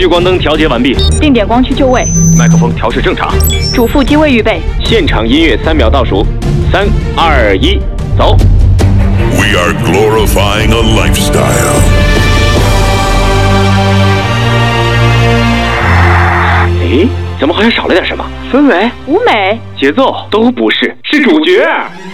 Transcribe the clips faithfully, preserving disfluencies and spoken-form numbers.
聚光灯调节完毕， 定点光区就位， 麦克风调试正常， 主副机位预备。 现场音乐三秒倒数，三二一，走。 We are glorifying a lifestyle. 诶，怎么好像少了点什么？氛围、 舞美、 节奏都不是，是主角。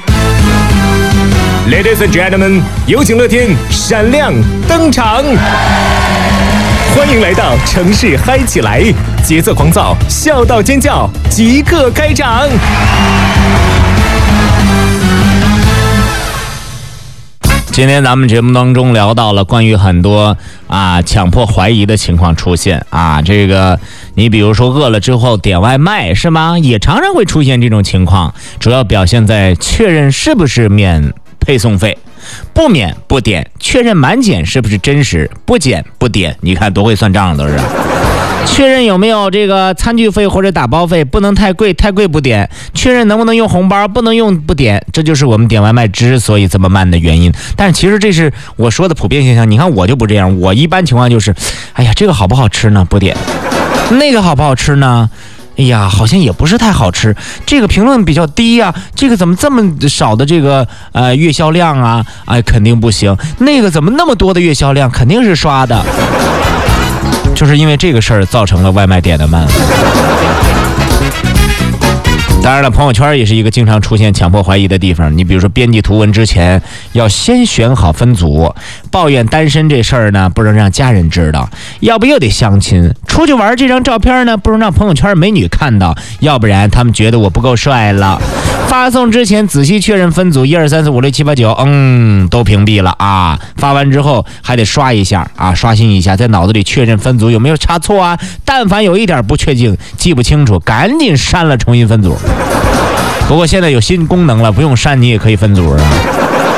Ladies and gentlemen， 有请乐天闪亮登场！欢迎来到城市嗨起来，节奏狂躁，笑到尖叫，即刻开场！今天咱们节目当中聊到了关于很多啊强迫怀疑的情况出现啊，这个你比如说饿了之后点外卖是吗？也常常会出现这种情况，主要表现在确认是不是免配送费，不免不点，确认满减是不是真实，不减不点，你看多会算账都是。确认有没有这个餐具费或者打包费，不能太贵，太贵不点。确认能不能用红包，不能用不点。这就是我们点外卖之所以这么慢的原因。但是其实这是我说的普遍现象。你看我就不这样，我一般情况就是，哎呀，这个好不好吃呢？不点。那个好不好吃呢？哎呀，好像也不是太好吃。这个评论比较低啊，这个怎么这么少的这个呃月销量啊？哎，肯定不行。那个怎么那么多的月销量？肯定是刷的。就是因为这个事儿造成了外卖点的慢。当然了，朋友圈也是一个经常出现强迫怀疑的地方。你比如说编辑图文之前要先选好分组，抱怨单身这事儿呢不能让家人知道，要不又得相亲，出去玩这张照片呢不能让朋友圈美女看到，要不然他们觉得我不够帅了。发送之前仔细确认分组，一二三四五六七八九，嗯，都屏蔽了啊。发完之后还得刷一下啊，刷新一下，在脑子里确认分组有没有差错啊。但凡有一点不确定、记不清楚，赶紧删了，重新分组。不过现在有新功能了，不用删你也可以分组啊。